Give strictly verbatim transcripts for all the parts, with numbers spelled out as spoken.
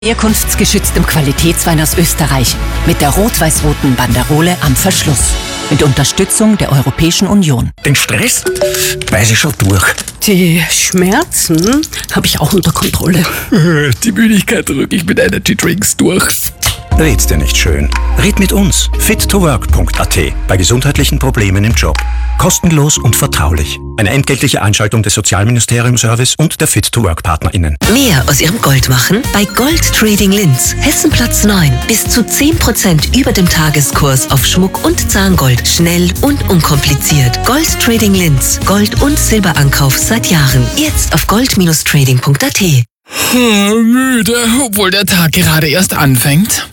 Herkunftsgeschütztem Qualitätswein aus Österreich mit der rot-weiß-roten Banderole am Verschluss. Mit Unterstützung der Europäischen Union. Den Stress weiß ich schon durch. Die Schmerzen habe ich auch unter Kontrolle. Die Müdigkeit drücke ich mit Energy Drinks durch. Red's dir nicht schön. Red mit uns. fit to work punkt a t bei gesundheitlichen Problemen im Job. Kostenlos und vertraulich. Eine entgeltliche Einschaltung des Sozialministerium-Service und der Fit-to-Work-PartnerInnen. Mehr aus Ihrem Gold machen bei Gold Trading Linz. Hessenplatz neun. Bis zu zehn Prozent über dem Tageskurs auf Schmuck und Zahngold. Schnell und unkompliziert. Gold Trading Linz. Gold- und Silberankauf seit Jahren. Jetzt auf gold Trading punkt a t. Hm, müde, obwohl der Tag gerade erst anfängt.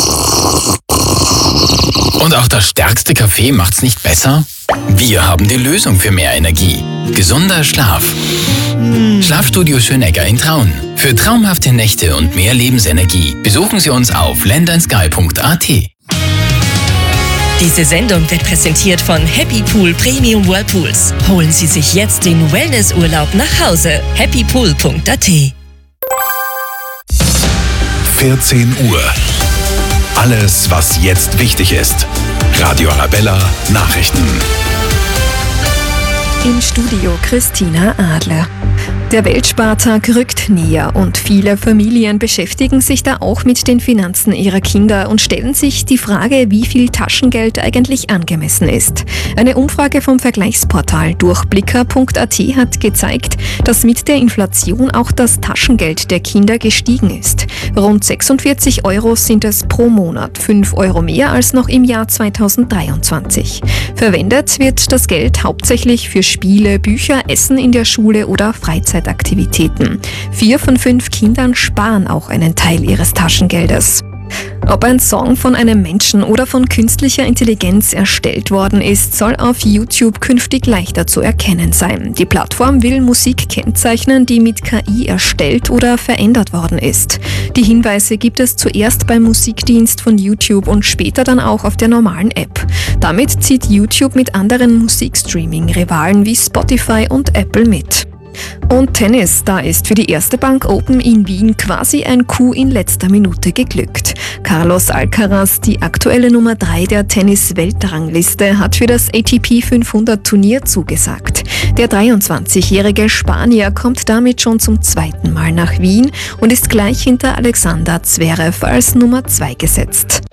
Und auch der stärkste Kaffee macht's nicht besser? Wir haben die Lösung für mehr Energie. Gesunder Schlaf. Hm. Schlafstudio Schönegger in Traun. Für traumhafte Nächte und mehr Lebensenergie besuchen Sie uns auf land and sky punkt a t. Diese Sendung wird präsentiert von Happy Pool Premium Whirlpools. Holen Sie sich jetzt den Wellnessurlaub nach Hause. happy pool punkt a t. vierzehn Uhr. Alles, was jetzt wichtig ist. Radio Arabella Nachrichten. Im Studio Christina Adler. Der Weltspartag rückt näher und viele Familien beschäftigen sich da auch mit den Finanzen ihrer Kinder und stellen sich die Frage, wie viel Taschengeld eigentlich angemessen ist. Eine Umfrage vom Vergleichsportal durchblicker punkt a t hat gezeigt, dass mit der Inflation auch das Taschengeld der Kinder gestiegen ist. Rund sechsundvierzig Euro sind es pro Monat, fünf Euro mehr als noch im Jahr zweitausenddreiundzwanzig. Verwendet wird das Geld hauptsächlich für Spiele, Bücher, Essen in der Schule oder Freizeitaktivitäten. Vier von fünf Kindern sparen auch einen Teil ihres Taschengeldes. Ob ein Song von einem Menschen oder von künstlicher Intelligenz erstellt worden ist, soll auf YouTube künftig leichter zu erkennen sein. Die Plattform will Musik kennzeichnen, die mit K I erstellt oder verändert worden ist. Die Hinweise gibt es zuerst beim Musikdienst von YouTube und später dann auch auf der normalen App. Damit zieht YouTube mit anderen Musikstreaming-Rivalen wie Spotify und Apple mit. Und Tennis, da ist für die Erste Bank Open in Wien quasi ein Coup in letzter Minute geglückt. Carlos Alcaraz, die aktuelle Nummer drei der Tennis-Weltrangliste, hat für das A T P fünfhundert Turnier zugesagt. Der dreiundzwanzigjährige Spanier kommt damit schon zum zweiten Mal nach Wien und ist gleich hinter Alexander Zverev als Nummer zwei gesetzt.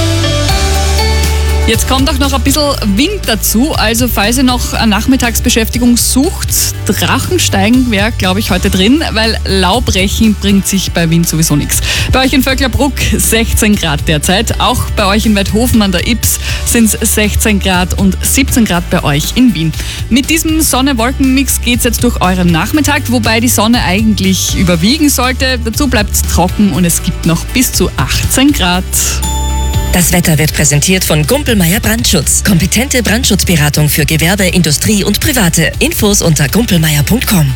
Jetzt kommt auch noch ein bisschen Wind dazu, also falls ihr noch eine Nachmittagsbeschäftigung sucht, Drachensteigen wäre, glaube ich, heute drin, weil Laubrechen bringt sich bei Wind sowieso nichts. Bei euch in Vöcklerbruck sechzehn Grad derzeit, auch bei euch in Weidhofen an der Ips sind es sechzehn Grad und siebzehn Grad bei euch in Wien. Mit diesem Sonne-Wolken-Mix geht es jetzt durch euren Nachmittag, wobei die Sonne eigentlich überwiegen sollte. Dazu bleibt es trocken und es gibt noch bis zu achtzehn Grad. Das Wetter wird präsentiert von Gumpelmeier Brandschutz. Kompetente Brandschutzberatung für Gewerbe, Industrie und Private. Infos unter gumpelmeier punkt com.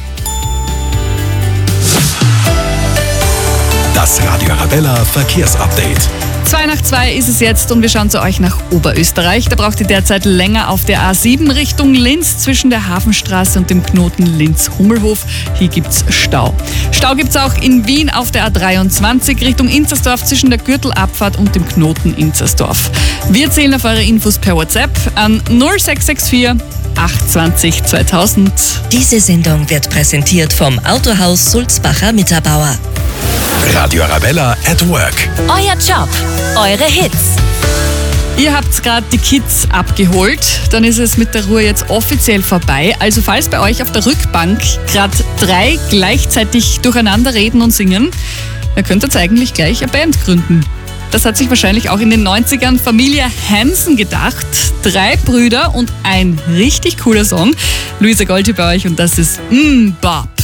Das Radio Arabella Verkehrsupdate. Zwei nach zwei ist es jetzt und wir schauen zu euch nach Oberösterreich. Da braucht ihr derzeit länger auf der A sieben Richtung Linz zwischen der Hafenstraße und dem Knoten Linz-Hummelhof. Hier gibt's Stau. Stau gibt's auch in Wien auf der A dreiundzwanzig Richtung Inzersdorf zwischen der Gürtelabfahrt und dem Knoten Inzersdorf. Wir zählen auf eure Infos per WhatsApp an null sechs sechs vier acht zwanzig zweitausend. Diese Sendung wird präsentiert vom Autohaus Sulzbacher Mitterbauer. Radio Arabella at Work. Euer Job, eure Hits. Ihr habt gerade die Kids abgeholt, dann ist es mit der Ruhe jetzt offiziell vorbei. Also falls bei euch auf der Rückbank gerade drei gleichzeitig durcheinander reden und singen, ihr könnt jetzt eigentlich gleich eine Band gründen. Das hat sich wahrscheinlich auch in den neunzigern Familie Hansen gedacht. Drei Brüder und ein richtig cooler Song. Luisa Golti bei euch und das ist MMMBop.